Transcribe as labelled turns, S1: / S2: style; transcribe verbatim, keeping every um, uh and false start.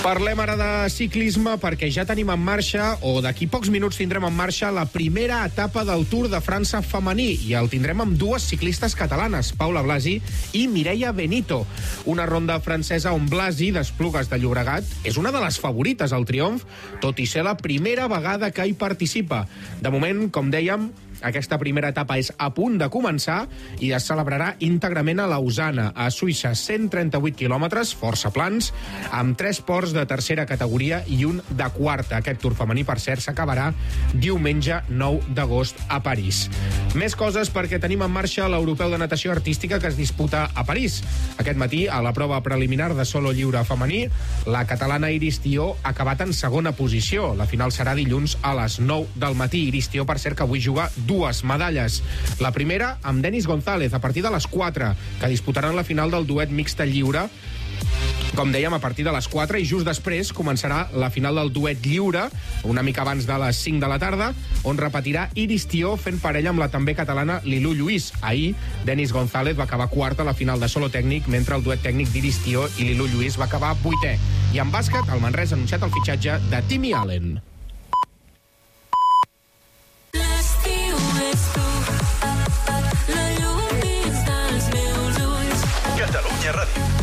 S1: Parlem ara de ciclisme perquè ja tenim en marxa, o d'aquí pocs minuts tindrem en marxa, la primera etapa del Tour de França femení, i el tindrem amb dues ciclistes catalanes, Paula Blasi i Mireia Benito. Una ronda francesa on Blasi, d'Esplugues de Llobregat, és una de les favorites al triomf, tot i ser la primera vegada que hi participa. De moment, com dèiem, aquesta primera etapa és a punt de començar i es celebrarà íntegrament a Lausana, a Suïssa, cent trenta-vuit quilòmetres, força plans, amb tres ports de tercera categoria i un de quarta. Aquest Tour femení, per cert, s'acabarà diumenge nou d'agost a París. Més coses perquè tenim en marxa l'Europeu de Natació Artística que es disputa a París. Aquest matí, a la prova preliminar de solo lliure femení, la catalana Iris Tió ha acabat en segona posició. La final serà dilluns a les nou del matí. Iris Tió, per cert, que avui juga dues medalles. La primera amb Denis González a partir de les quatre, que disputaran la final del duet mixta lliure, com dèiem, a partir de les quatre, i just després començarà la final del duet lliure, una mica abans de les cinc de la tarda, on repetirà Iris Tió fent parella amb la també catalana Lilú Lluís. Ahir, Denis González va acabar quarta a la final de solo tècnic, mentre el duet tècnic d'Iris Tió i Lilú Lluís va acabar vuitè. I en bàsquet, el Manresa ha anunciat el fitxatge de Timmy Allen.
S2: Catalunya Ràdio.